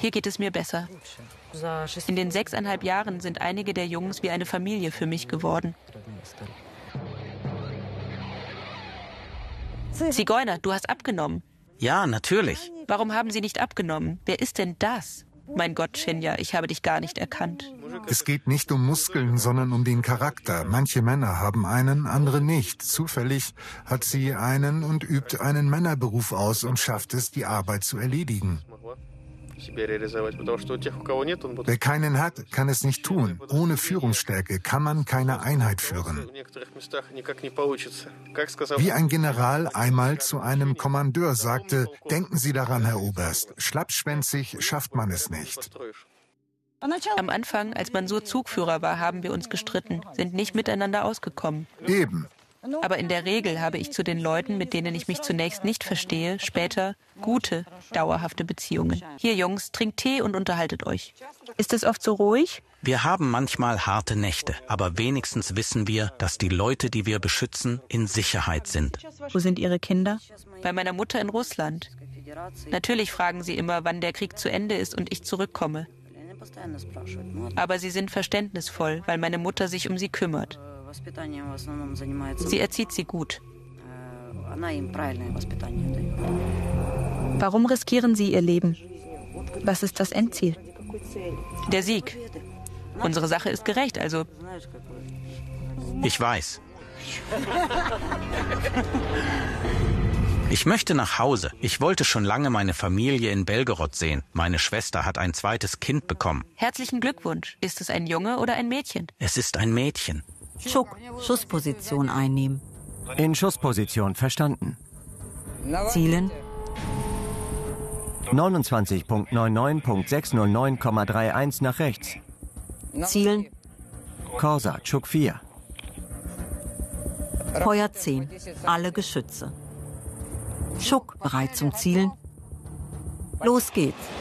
Hier geht es mir besser. In den 6,5 Jahren sind einige der Jungs wie eine Familie für mich geworden. Zigeuner, du hast abgenommen. Ja, natürlich. Warum haben Sie nicht abgenommen? Wer ist denn das? Mein Gott, Shenja, ich habe dich gar nicht erkannt. Es geht nicht um Muskeln, sondern um den Charakter. Manche Männer haben einen, andere nicht. Zufällig hat sie einen und übt einen Männerberuf aus und schafft es, die Arbeit zu erledigen. Wer keinen hat, kann es nicht tun. Ohne Führungsstärke kann man keine Einheit führen. Wie ein General einmal zu einem Kommandeur sagte, denken Sie daran, Herr Oberst, schlappschwänzig schafft man es nicht. Am Anfang, als man so Zugführer war, haben wir uns gestritten, sind nicht miteinander ausgekommen. Eben. Aber in der Regel habe ich zu den Leuten, mit denen ich mich zunächst nicht verstehe, später gute, dauerhafte Beziehungen. Hier, Jungs, trinkt Tee und unterhaltet euch. Ist es oft so ruhig? Wir haben manchmal harte Nächte, aber wenigstens wissen wir, dass die Leute, die wir beschützen, in Sicherheit sind. Wo sind Ihre Kinder? Bei meiner Mutter in Russland. Natürlich fragen sie immer, wann der Krieg zu Ende ist und ich zurückkomme. Aber sie sind verständnisvoll, weil meine Mutter sich um sie kümmert. Sie erzieht sie gut. Warum riskieren Sie Ihr Leben? Was ist das Endziel? Der Sieg. Unsere Sache ist gerecht, also... Ich weiß. Ich möchte nach Hause. Ich wollte schon lange meine Familie in Belgorod sehen. Meine Schwester hat ein zweites Kind bekommen. Herzlichen Glückwunsch. Ist es ein Junge oder ein Mädchen? Es ist ein Mädchen. Schuk, Schussposition einnehmen. In Schussposition, verstanden. Zielen. 29.99.609,31 nach rechts. Zielen. Corsa, Schuk 4. Feuer 10. Alle Geschütze. Schuk bereit zum Zielen. Los geht's.